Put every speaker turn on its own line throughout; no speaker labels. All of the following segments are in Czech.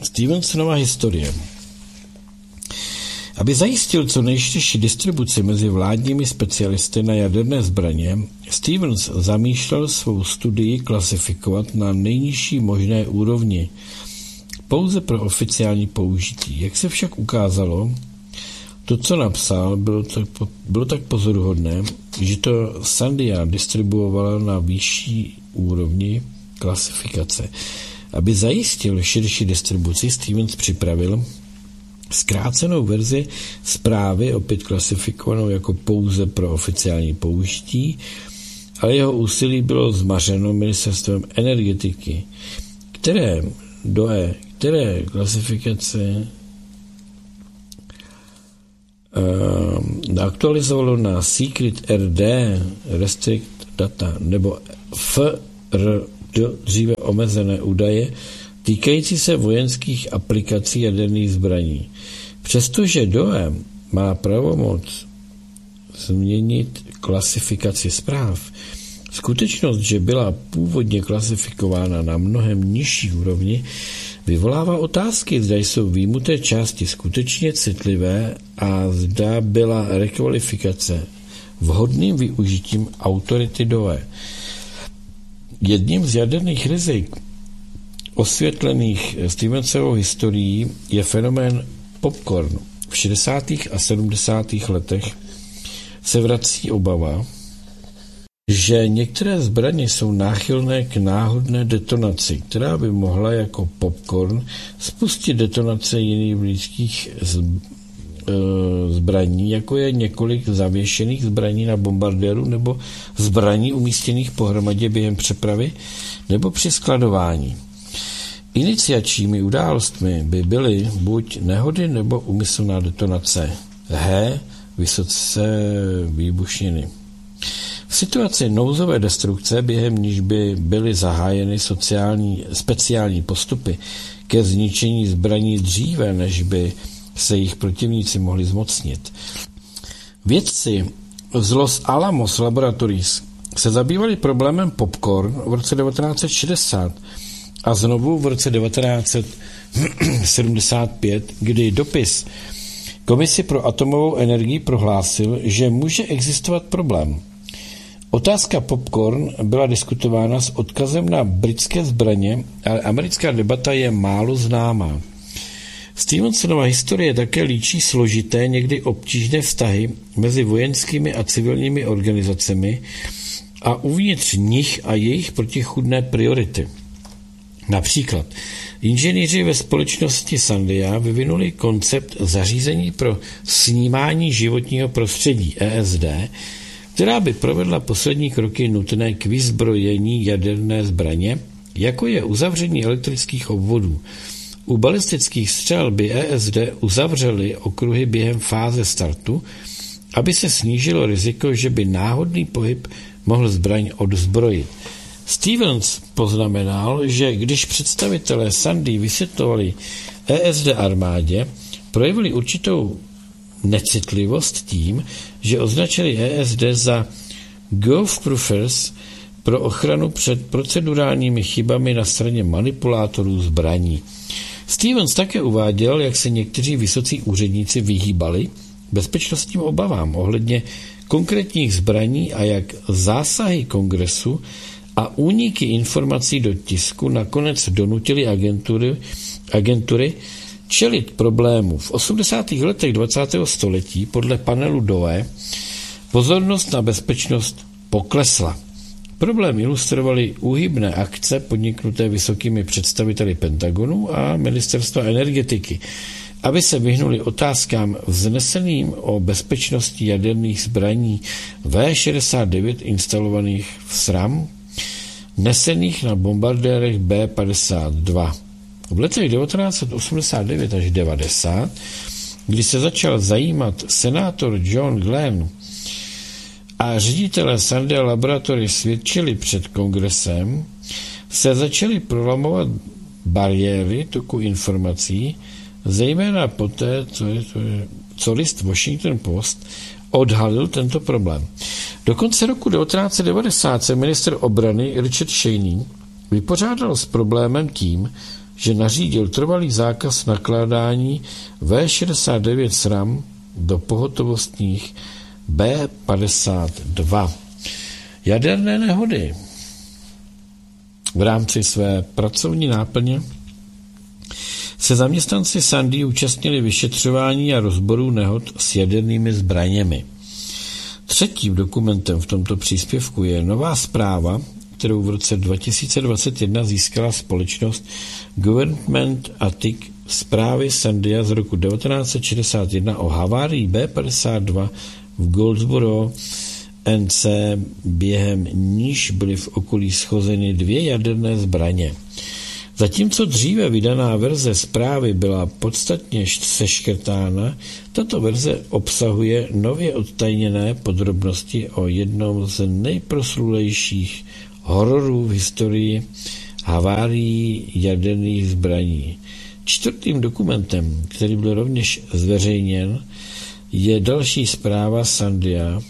Stevensonova historie. Aby zajistil co nejširší distribuci mezi vládními specialisty na jaderné zbraně, Stevens zamýšlel svou studii klasifikovat na nejnižší možné úrovni, pouze pro oficiální použití. Jak se však ukázalo, to, co napsal, bylo tak pozoruhodné, že to Sandia distribuovala na vyšší úrovni klasifikace. Aby zajistil širší distribuci, Stevens připravil zkrácenou verzi zprávy, opět klasifikovanou jako pouze pro oficiální použití, ale jeho úsilí bylo zmařeno ministerstvem energetiky, které klasifikace aktualizovalo na Secret RD Restrict Data nebo FRD dříve omezené údaje týkající se vojenských aplikací jaderných zbraní. Přestože DOE má pravomoc změnit klasifikaci zpráv, skutečnost, že byla původně klasifikována na mnohem nižší úrovni, vyvolává otázky, zda jsou výjimuté části skutečně citlivé a zda byla rekvalifikace vhodným využitím autority DOE. Jedním z jaderných rizik osvětlených Stevensovou historií je fenomén popcorn. V 60. a 70. letech se vrací obava, že některé zbraně jsou náchylné k náhodné detonaci, která by mohla jako popcorn spustit detonace jiných blízkých zbraní, jako je několik zavěšených zbraní na bombardéru nebo zbraní umístěných pohromadě během přepravy nebo při skladování. Iniciačními událostmi by byly buď nehody nebo úmyslná detonace, vysoce výbušniny. V situaci nouzové destrukce, během níž by byly zahájeny speciální postupy ke zničení zbraní dříve, než by se jich protivníci mohli zmocnit. Vědci z Los Alamos Laboratories se zabývali problémem popcorn v roce 1960 a znovu v roce 1975, kdy dopis Komisi pro atomovou energii prohlásil, že může existovat problém. Otázka popcorn byla diskutována s odkazem na britské zbraně, ale americká debata je málo známá. Stevensonova historie také líčí složité, někdy obtížné vztahy mezi vojenskými a civilními organizacemi a uvnitř nich a jejich protichůdné priority. Například inženýři ve společnosti Sandia vyvinuli koncept zařízení pro snímání životního prostředí ESD, která by provedla poslední kroky nutné k vyzbrojení jaderné zbraně, jako je uzavření elektrických obvodů. U balistických střel by ESD uzavřely okruhy během fáze startu, aby se snížilo riziko, že by náhodný pohyb mohl zbraň odzbrojit. Stevens poznamenal, že když představitelé Sandy vysvětlovali ESD armádě, projevili určitou necitlivost tím, že označili ESD za Gulf-proofers pro ochranu před procedurálními chybami na straně manipulátorů zbraní. Stevens také uváděl, jak se někteří vysocí úředníci vyhýbali bezpečnostním obavám ohledně konkrétních zbraní a jak zásahy kongresu a úniky informací do tisku nakonec donutili agentury čelit problému. V 80. letech 20. století podle panelu DOE pozornost na bezpečnost poklesla. Problém ilustrovaly úhybné akce podniknuté vysokými představiteli Pentagonu a ministerstva energetiky, aby se vyhnuli otázkám vzneseným o bezpečnosti jaderných zbraní V-69 instalovaných v SRAM, nesených na bombardérech B-52. V letech 1989 až 90, kdy se začal zajímat senátor John Glenn a ředitelé Sandia Laboratory svědčili před kongresem, se začaly prolamovat bariéry toku informací, zejména poté, co list Washington Post odhalil tento problém. Do konce roku 1990 se ministr obrany Richard Cheney vypořádal s problémem tím, že nařídil trvalý zákaz nakládání V-69 SRAM do pohotovostních B-52. Jaderné nehody. V rámci své pracovní náplně se zaměstnanci Sandy účastnili vyšetřování a rozboru nehod s jadernými zbraněmi. Třetím dokumentem v tomto příspěvku je nová zpráva, kterou v roce 2021 získala společnost Government Attic zprávy Sandia z roku 1961 o havárii B-52 v Goldsboro NC, během níž byly v okolí schozeny 2 jaderné zbraně. Zatímco dříve vydaná verze zprávy byla podstatně seškrtána, tato verze obsahuje nově odtajněné podrobnosti o jednom z nejproslulejších hororů v historii havárií jaderných zbraní. Čtvrtým dokumentem, který byl rovněž zveřejněn, je další zpráva Sandia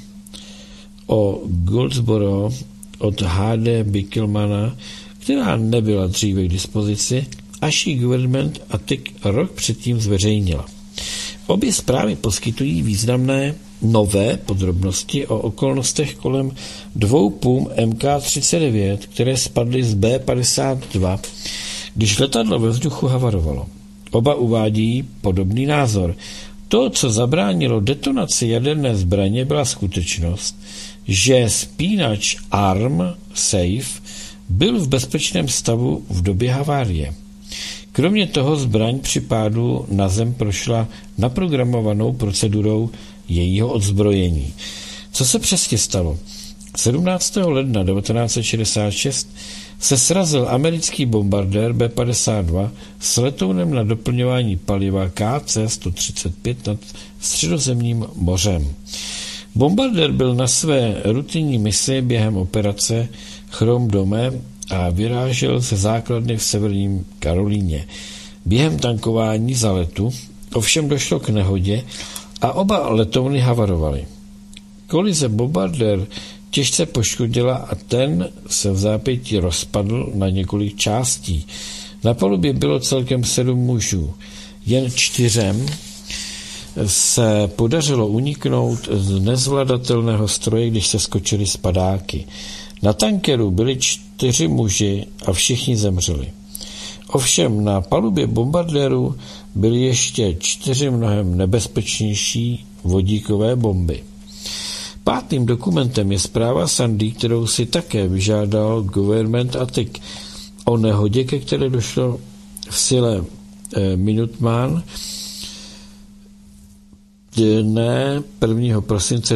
o Goldsboro od H.D. Bickelmana, která nebyla dříve k dispozici, až ji Government Attic rok předtím zveřejnila. Obě zprávy poskytují významné nové podrobnosti o okolnostech kolem 2 pum MK-39, které spadly z B-52, když letadlo ve vzduchu havarovalo. Oba uvádí podobný názor. To, co zabránilo detonaci jaderné zbraně, byla skutečnost, že spínač ARM Safe byl v bezpečném stavu v době havárie. Kromě toho zbraň při pádu na zem prošla naprogramovanou procedurou jejího odzbrojení. Co se přesně stalo? 17. ledna 1966 se srazil americký bombardér B-52 s letounem na doplňování paliva KC-135 nad Středozemním mořem. Bombardér byl na své rutinní misi během operace Chrome Dome a vyrážel ze základny v severním Karolíně. Během tankování za letu ovšem došlo k nehodě a oba letouny havarovaly. Kolize bombardér těžce poškodila a ten se v zápětí rozpadl na několik částí. Na palubě bylo celkem 7 mužů. Jen 4 se podařilo uniknout z nezvladatelného stroje, když se skočili z padáky. Na tankeru byli 4 muži a všichni zemřeli. Ovšem na palubě bombardéru byly ještě 4 mnohem nebezpečnější vodíkové bomby. 5. dokumentem je zpráva Sandy, kterou si také vyžádal Government Attic o nehodě, ke které došlo v sile Minuteman dne 1. prosince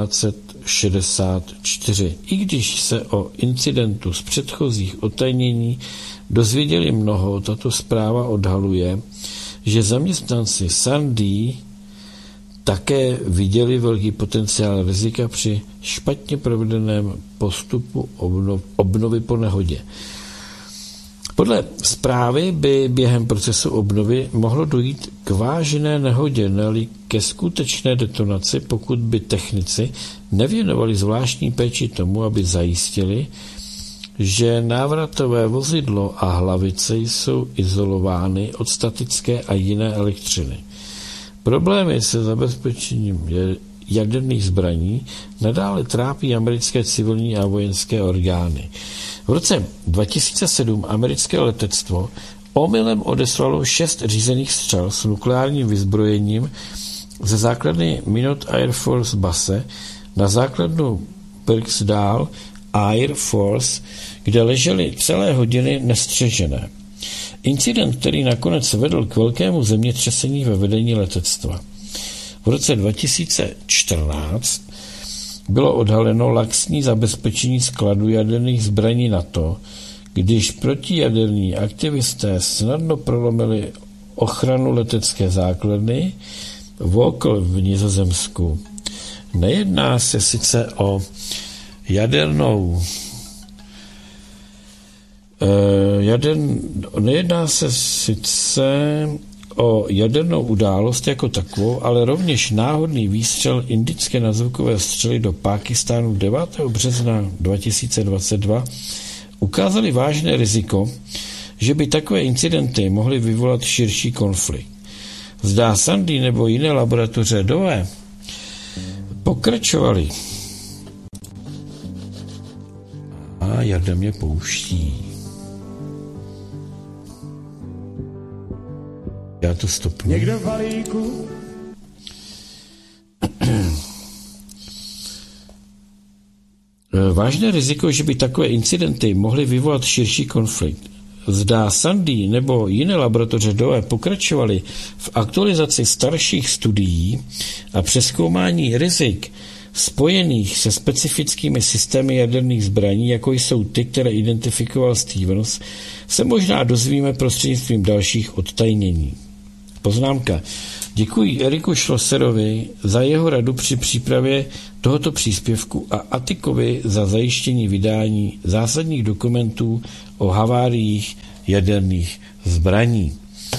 1964. I když se o incidentu z předchozích otajnění dozvěděli mnoho, tato zpráva odhaluje, že zaměstnanci Sandy také viděli velký potenciál rizika při špatně provedeném postupu obnovy po nehodě. Podle zprávy by během procesu obnovy mohlo dojít k vážné nehodě, ne-li ke skutečné detonaci, pokud by technici nevěnovali zvláštní péči tomu, aby zajistili, že návratové vozidlo a hlavice jsou izolovány od statické a jiné elektřiny. Problémy se zabezpečením jaderných zbraní nadále trápí americké civilní a vojenské orgány. V roce 2007 americké letectvo omylem odeslalo 6 řízených střel s nukleárním vyzbrojením ze základny Minot Air Force Base na základnu Birksdale Air Force, kde ležely celé hodiny nestřežené. Incident, který nakonec vedl k velkému zemětřesení ve vedení letectva. V roce 2014 bylo odhaleno laxní zabezpečení skladu jaderných zbraní NATO, když protijaderní aktivisté snadno prolomili ochranu letecké základny Vokl v Nizozemsku. Nejedná se sice o jadernou Nejedná se sice o jadernou událost jako takovou, ale rovněž náhodný výstřel indické nadzvukové střely do Pákistánu 9. března 2022 ukázali vážné riziko, že by takové incidenty mohly vyvolat širší konflikt. Zdá Sandy nebo jiné laboratoře Dové pokračovali. A Jarda mě pouští. Já to stopnu.
Někdo v balíku.
Vážné riziko, že by takové incidenty mohly vyvolat širší konflikt. Zdá Sandy nebo jiné laboratoře Dové pokračovaly v aktualizaci starších studií a přezkoumání rizik spojených se specifickými systémy jaderných zbraní, jako jsou ty, které identifikoval Stevens, se možná dozvíme prostřednictvím dalších odtajnění. Poznámka. Děkuji Eriku Schlosserovi za jeho radu při přípravě tohoto příspěvku a Atikovi za zajištění vydání zásadních dokumentů o haváriích jaderných zbraní.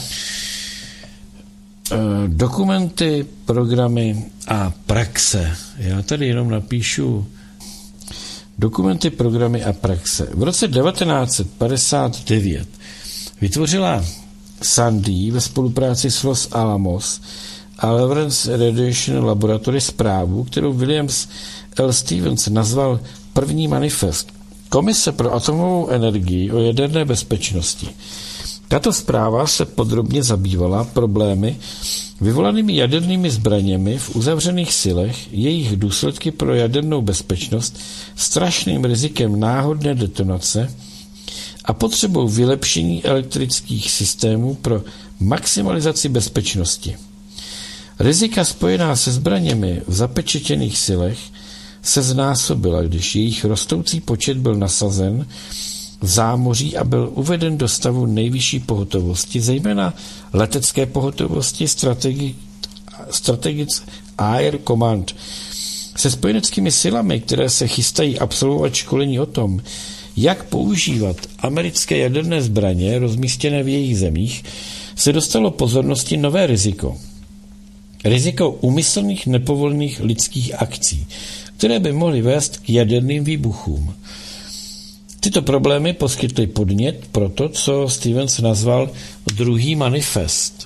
Dokumenty, programy a praxe. Já tady jenom napíšu dokumenty, programy a praxe. V roce 1959 vytvořila Sandy ve spolupráci s Los Alamos a Lawrence Radiation Laboratory zprávu, kterou Williams L. Stevens nazval První manifest. Komise pro atomovou energii o jaderné bezpečnosti. Tato zpráva se podrobně zabývala problémy vyvolanými jadernými zbraněmi v uzavřených silech, jejich důsledky pro jadernou bezpečnost, strašným rizikem náhodné detonace a potřebou vylepšení elektrických systémů pro maximalizaci bezpečnosti. Rizika spojená se zbraněmi v zapečetěných silech se znásobila, když jejich rostoucí počet byl nasazen v zámoří a byl uveden do stavu nejvyšší pohotovosti, zejména letecké pohotovosti Strategic Air Command. Se spojeneckými silami, které se chystají absolvovat školení o tom, jak používat americké jaderné zbraně rozmístěné v jejich zemích, se dostalo pozornosti nové riziko. Riziko úmyslných nepovolených lidských akcí, které by mohly vést k jaderným výbuchům. Tyto problémy poskytly podnět pro to, co Stevens nazval druhý manifest.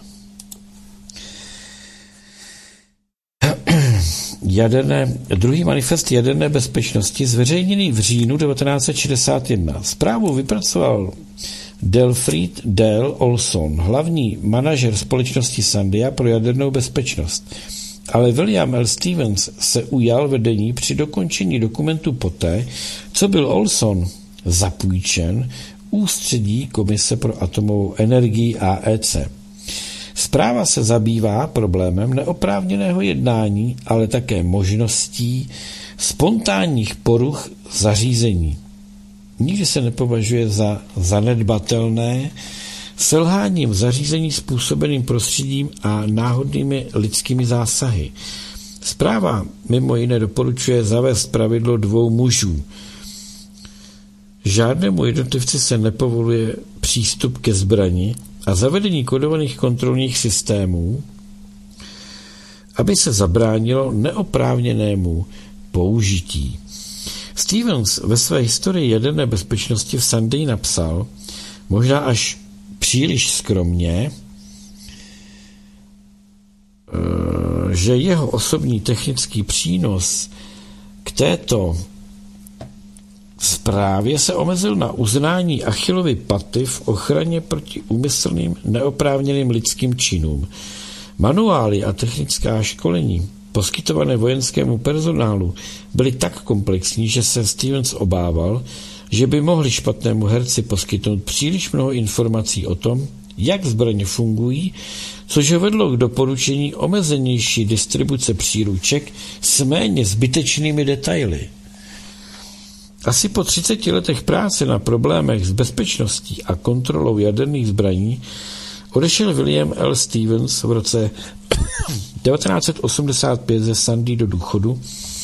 Druhý manifest jaderné bezpečnosti, zveřejněný v říjnu 1961. Zprávu vypracoval Delfried Dale Olson, hlavní manažer společnosti Sandia pro jadernou bezpečnost. Ale William L. Stevens se ujal vedení při dokončení dokumentu poté, co byl Olson zapůjčen ústředí Komise pro atomovou energii AEC. Zpráva se zabývá problémem neoprávněného jednání, ale také možností spontánních poruch zařízení. Nikdy se nepovažuje za zanedbatelné selháním zařízení způsobeným prostředím a náhodnými lidskými zásahy. Zpráva mimo jiné doporučuje zavést pravidlo 2 mužů. Žádnému jednotlivci se nepovoluje přístup ke zbrani a zavedení kodovaných kontrolních systémů, aby se zabránilo neoprávněnému použití. Stevens ve své historii jaderné bezpečnosti v Sandy napsal, možná až příliš skromně, že jeho osobní technický přínos k této zprávě se omezil na uznání Achillovy paty v ochraně proti úmyslným neoprávněným lidským činům. Manuály a technická školení poskytované vojenskému personálu byly tak komplexní, že se Stevens obával, že by mohli špatnému herci poskytnout příliš mnoho informací o tom, jak zbraně fungují, což ho vedlo k doporučení omezenější distribuce příruček s méně zbytečnými detaily. Asi po 30 letech práce na problémech s bezpečností a kontrolou jaderných zbraní odešel William L. Stevens v roce 1985 ze Sandy do důchodu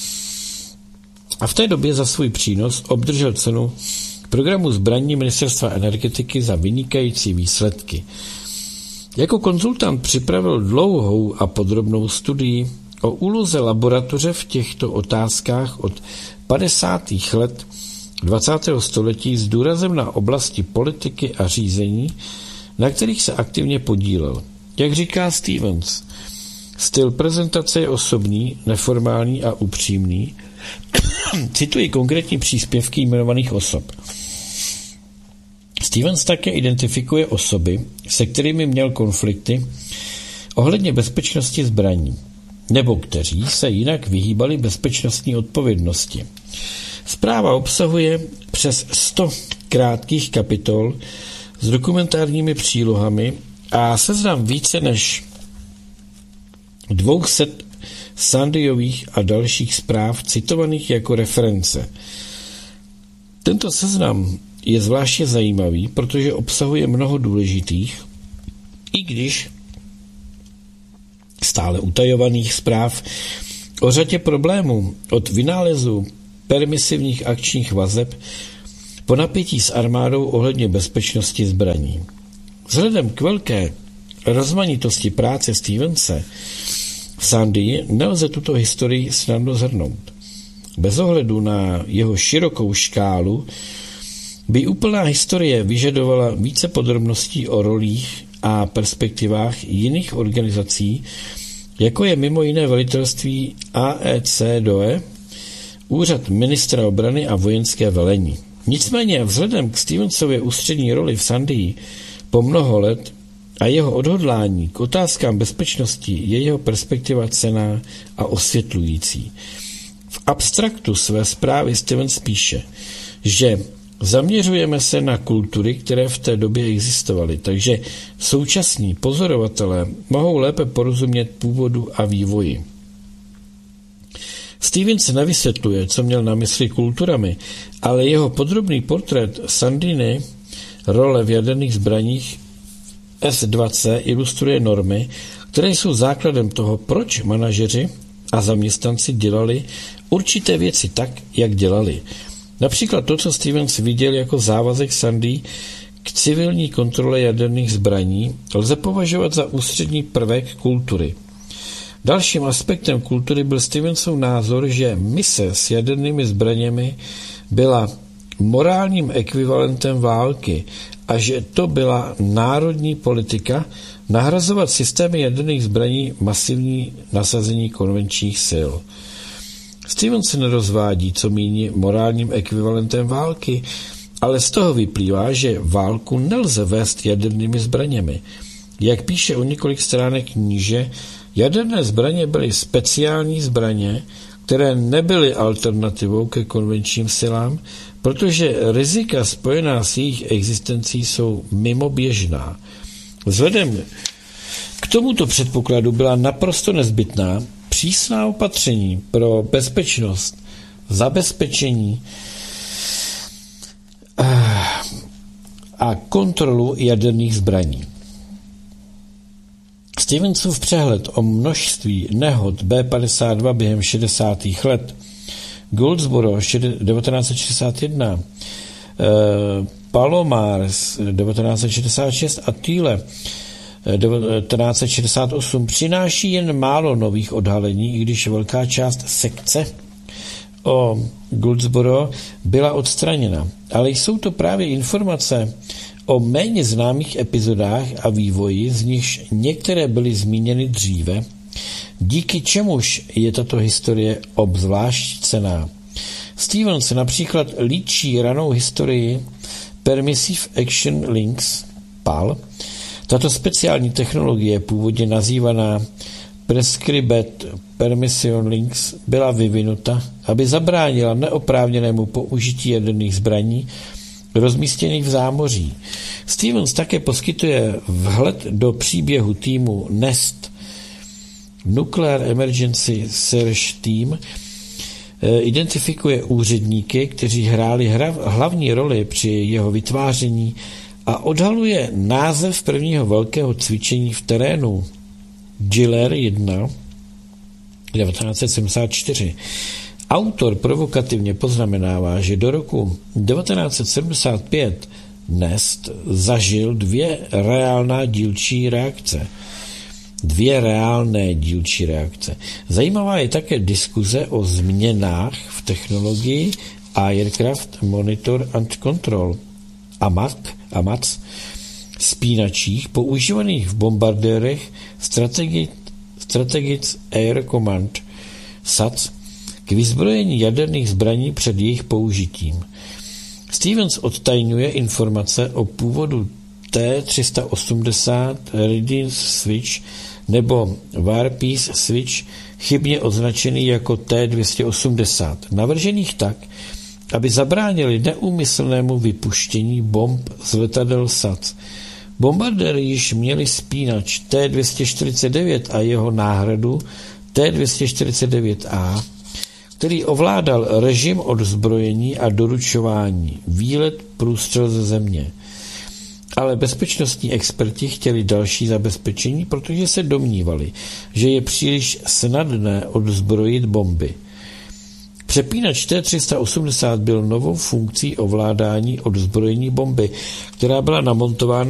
a v té době za svůj přínos obdržel cenu programu zbraní Ministerstva energetiky za vynikající výsledky. Jako konzultant připravil dlouhou a podrobnou studii o úloze laboratoře v těchto otázkách od 50. let 20. století s důrazem na oblasti politiky a řízení, na kterých se aktivně podílel. Jak říká Stevens, styl prezentace je osobní, neformální a upřímný. Cituji konkrétní příspěvky jmenovaných osob. Stevens také identifikuje osoby, se kterými měl konflikty ohledně bezpečnosti zbraní, nebo kteří se jinak vyhýbali bezpečnostní odpovědnosti. Zpráva obsahuje přes 100 krátkých kapitol s dokumentárními přílohami a seznam více než 200 Sandyových a dalších zpráv citovaných jako reference. Tento seznam je zvláště zajímavý, protože obsahuje mnoho důležitých, i když stále utajovaných zpráv o řadě problémů, od vynálezu permisivních akčních vazeb po napětí s armádou ohledně bezpečnosti zbraní. Vzhledem k velké rozmanitosti práce Stevense v Sandii nelze tuto historii snadno shrnout. Bez ohledu na jeho širokou škálu by úplná historie vyžadovala více podrobností o rolích a perspektivách jiných organizací, jako je mimo jiné velitelství AECDOE, úřad ministra obrany a vojenské velení. Nicméně vzhledem k Stevensově ústřední roli v Sandii po mnoho let a jeho odhodlání k otázkám bezpečnosti je jeho perspektiva cenná a osvětlující. V abstraktu své zprávy Stevens píše, že zaměřujeme se na kultury, které v té době existovaly, takže současní pozorovatelé mohou lépe porozumět původu a vývoji. Stevens nevysvětluje, co měl na mysli kulturami, ale jeho podrobný portrét Sandiny role v jaderných zbraních S2C ilustruje normy, které jsou základem toho, proč manažeři a zaměstnanci dělali určité věci tak, jak dělali. Například to, co Stevens viděl jako závazek Sandy k civilní kontrole jaderných zbraní, lze považovat za ústřední prvek kultury. Dalším aspektem kultury byl Stevensův názor, že mise s jadernými zbraněmi byla morálním ekvivalentem války a že to byla národní politika nahrazovat systémy jaderných zbraní masivní nasazení konvenčních sil. Stevens se nerozvádí, co míní morálním ekvivalentem války, ale z toho vyplývá, že válku nelze vést jadernými zbraněmi. Jak píše o několik stránek níže, jaderné zbraně byly speciální zbraně, které nebyly alternativou ke konvenčním silám, protože rizika spojená s jejich existencí jsou mimoběžná. Vzhledem k tomuto předpokladu byla naprosto nezbytná přísná opatření pro bezpečnost, zabezpečení a kontrolu jaderných zbraní. Stevensův přehled o množství nehod B-52 během 60. let, Goldsboro 1961, Palomares 1966 a Thiele 1968 přináší jen málo nových odhalení, i když velká část sekce o Goldsboro byla odstraněna. Ale jsou to právě informace o méně známých epizodách a vývoji, z nichž některé byly zmíněny dříve, díky čemuž je tato historie obzvlášť cenná. Stevens například líčí ranou historii Permissive Action Links, PAL. Tato speciální technologie, původně nazývaná Prescribed Permission Links, byla vyvinuta, aby zabránila neoprávněnému použití jaderných zbraní rozmístěných v zámoří. Stevens také poskytuje vhled do příběhu týmu NEST, Nuclear Emergency Search Team, identifikuje úředníky, kteří hráli hlavní roli při jeho vytváření a odhaluje název prvního velkého cvičení v terénu Giller 1 1974. Autor provokativně poznamenává, že do roku 1975 NEST zažil dvě reálné dílčí reakce. Zajímavá je také diskuze o změnách v technologii Aircraft Monitor and Control AMAC spínačích používaných v bombardérech Strategic Air Command SAC k vyzbrojení jaderných zbraní před jejich použitím. Stevens odtajňuje informace o původu T-380 Readiness Switch nebo Warpiece Switch, chybně označený jako T-280, navržených tak, aby zabránili neúmyslnému vypuštění bomb z letadel SAC. Bombardéry již měly spínač T-249 a jeho náhradu T-249A, který ovládal režim odzbrojení a doručování, výlet, průstřel ze země. Ale bezpečnostní experti chtěli další zabezpečení, protože se domnívali, že je příliš snadné odzbrojit bomby. Přepínač T-380 byl novou funkcí ovládání odzbrojení bomby, která byla namontována